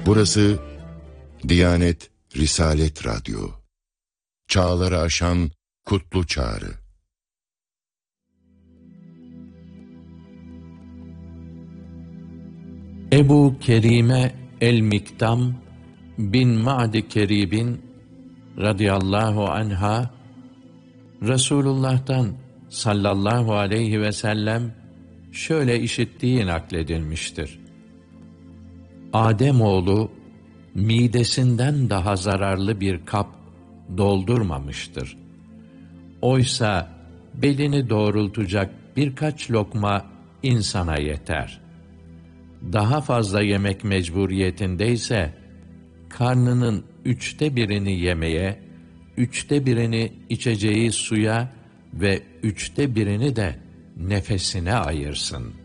Burası Diyanet Risalet Radyo. Çağları aşan kutlu çağrı. Ebu Kerime el-Miktam bin Ma'd Kerib'in radıyallahu anha, Resulullah'tan sallallahu aleyhi ve sellem şöyle işittiği nakledilmiştir. Ademoğlu midesinden daha zararlı bir kap doldurmamıştır. Oysa belini doğrultacak birkaç lokma insana yeter. Daha fazla yemek mecburiyetindeyse, karnının 1/3 yemeye, 1/3 içeceği suya ve 1/3 de nefesine ayırsın.